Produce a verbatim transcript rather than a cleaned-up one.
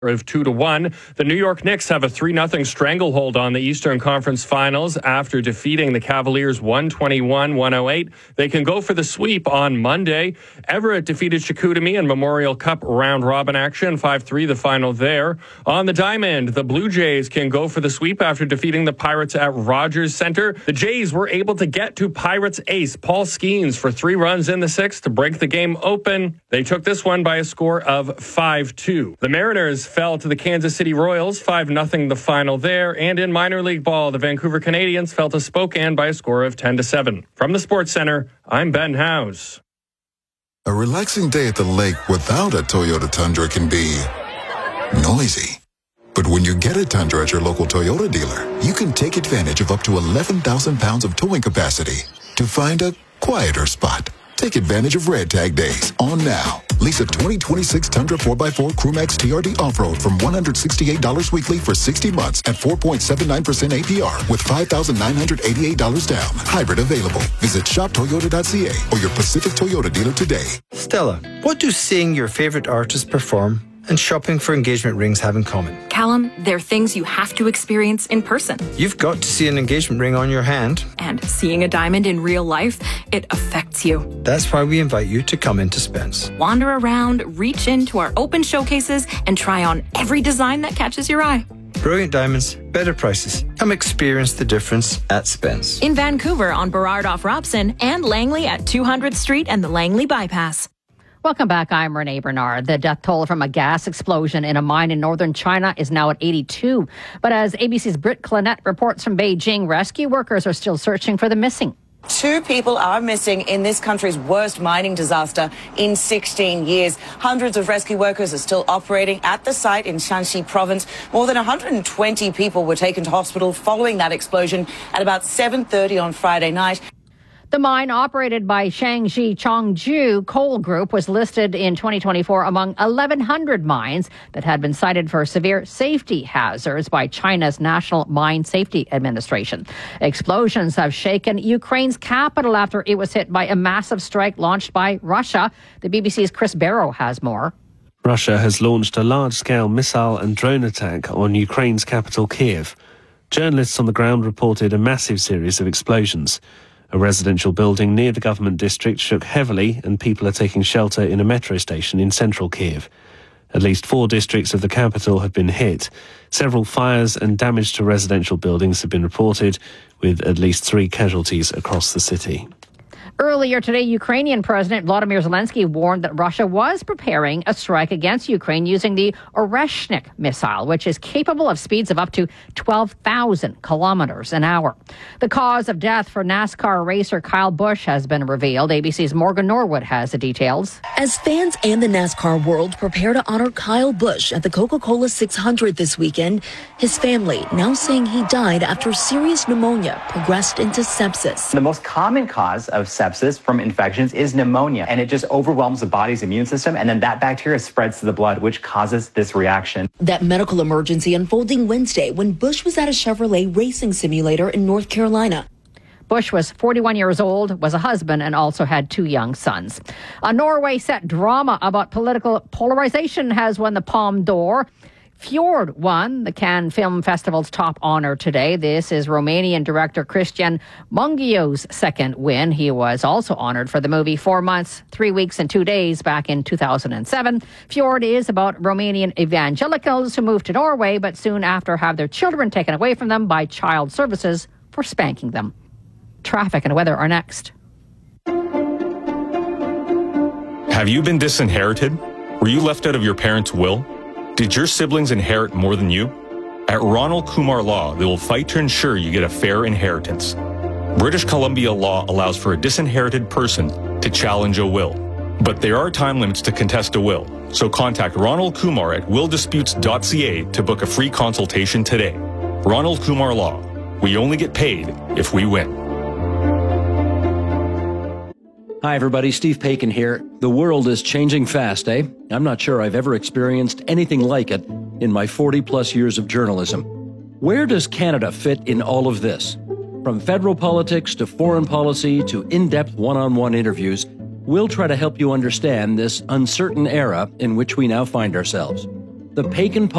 of two to one. The New York Knicks have a three nothing stranglehold on the Eastern Conference Finals after defeating the Cavaliers one twenty-one to one oh eight. They can go for the sweep on Monday. Everett defeated Chicoutimi in Memorial Cup round-robin action, five three the final there. On the diamond, the Blue Jays can go for the sweep after defeating the Pirates at Rogers Center. The Jays were able to get to Pirates ace Paul Skeens for three runs in the sixth to break the game open. They took this one by a score of five two. The Mariners fell to the Kansas City Royals, five nothing the final there. And in minor league ball, the Vancouver Canadians fell to Spokane by a score of ten to seven. From the Sports Center, I'm Ben Howes. A relaxing day at the lake without a Toyota Tundra can be noisy. But when you get a Tundra at your local Toyota dealer, you can take advantage of up to eleven thousand pounds of towing capacity to find a quieter spot. Take advantage of Red Tag Days on now. Lease a twenty twenty-six Tundra four by four Crewmax T R D Off-Road from one hundred sixty-eight dollars weekly for sixty months at four point seven nine percent A P R with five thousand nine hundred eighty-eight dollars down. Hybrid available. Visit shop toyota dot c a or your Pacific Toyota dealer today. Stella, what do seeing your favorite artist perform and shopping for engagement rings have in common? Callum, they're things you have to experience in person. You've got to see an engagement ring on your hand. And seeing a diamond in real life, it affects you. That's why we invite you to come into Spence. Wander around, reach into our open showcases, and try on every design that catches your eye. Brilliant diamonds, better prices. Come experience the difference at Spence. In Vancouver on Burrard off Robson and Langley at two hundredth Street and the Langley Bypass. Welcome back. I'm Renee Bernard. The death toll from a gas explosion in a mine in northern China is now at eighty-two. But as A B C's Britt Clinette reports from Beijing, rescue workers are still searching for the missing. Two people are missing in this country's worst mining disaster in sixteen years. Hundreds of rescue workers are still operating at the site in Shanxi province. More than one hundred twenty people were taken to hospital following that explosion at about seven thirty on Friday night. The mine, operated by Shangji Chongju Coal Group, was listed in twenty twenty-four among eleven hundred mines that had been cited for severe safety hazards by China's National Mine Safety Administration. Explosions have shaken Ukraine's capital after it was hit by a massive strike launched by Russia. The B B C's Chris Barrow has more. Russia has launched a large-scale missile and drone attack on Ukraine's capital, Kiev. Journalists on the ground reported a massive series of explosions. A residential building near the government district shook heavily, and people are taking shelter in a metro station in central Kiev. At least four districts of the capital have been hit. Several fires and damage to residential buildings have been reported, with at least three casualties across the city. Earlier today, Ukrainian President Volodymyr Zelensky warned that Russia was preparing a strike against Ukraine using the Oreshnik missile, which is capable of speeds of up to twelve thousand kilometers an hour. The cause of death for NASCAR racer Kyle Busch has been revealed. A B C's Morgan Norwood has the details. As fans and the NASCAR world prepare to honor Kyle Busch at the Coca-Cola six hundred this weekend, his family now saying he died after serious pneumonia progressed into sepsis. The most common cause of sepsis from infections is pneumonia, and it just overwhelms the body's immune system, and then that bacteria spreads to the blood, which causes this reaction. That medical emergency unfolding Wednesday when Busch was at a Chevrolet racing simulator in North Carolina. Busch was forty-one years old, was a husband, and also had two young sons. A Norway-set drama about political polarization has won the Palme d'Or. Fjord won the Cannes Film Festival's top honor today. This is Romanian director Cristian Mungiu's second win. He was also honored for the movie Four Months, Three Weeks and Two Days back in two thousand seven. Fjord is about Romanian evangelicals who moved to Norway, but soon after have their children taken away from them by child services for spanking them. Traffic and weather are next. Have you been disinherited? Were you left out of your parents' will? Did your siblings inherit more than you? At Ronald Kumar Law, they will fight to ensure you get a fair inheritance. British Columbia law allows for a disinherited person to challenge a will. But there are time limits to contest a will, so contact Ronald Kumar at will disputes dot c a to book a free consultation today. Ronald Kumar Law. We only get paid if we win. Hi, everybody. Steve Paikin here. The world is changing fast, eh? I'm not sure I've ever experienced anything like it in my forty-plus years of journalism. Where does Canada fit in all of this? From federal politics to foreign policy to in-depth one-on-one interviews, we'll try to help you understand this uncertain era in which we now find ourselves. The Pagan